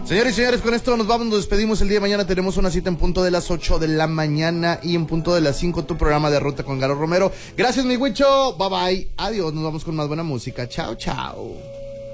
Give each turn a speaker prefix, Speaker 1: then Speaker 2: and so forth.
Speaker 1: Señores y señores, con esto nos vamos, nos despedimos. El día de mañana tenemos una cita en punto de las 8 de la mañana y en punto de las 5 tu programa de Ruta con Garo Romero. Gracias, mi Huicho. Bye bye. Adiós. Nos vamos con más buena música. Chao, chao.